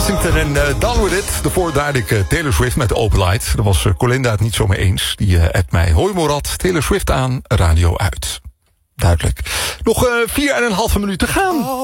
Kensington en Done With It. Daarvoor draaide ik Taylor Swift met Open Light. Daar was Colinda het niet zo mee eens. Die appt mij: hoi Morad, Taylor Swift aan, radio uit. Duidelijk. Nog 4,5 minuten te gaan.